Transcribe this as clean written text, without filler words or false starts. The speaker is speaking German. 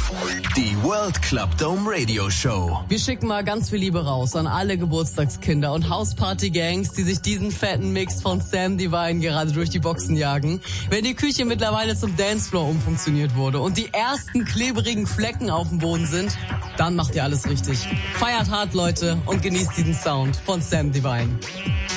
Die World Club Dome Radio Show. Wir schicken mal ganz viel Liebe raus an alle Geburtstagskinder und Hausparty-Gangs, die sich diesen fetten Mix von Sam Divine gerade durch die Boxen jagen. Wenn die Küche mittlerweile zum Dancefloor umfunktioniert wurde und die ersten klebrigen Flecken auf dem Boden sind, dann macht ihr alles richtig. Feiert hart, Leute, und genießt diesen Sound von Sam Divine.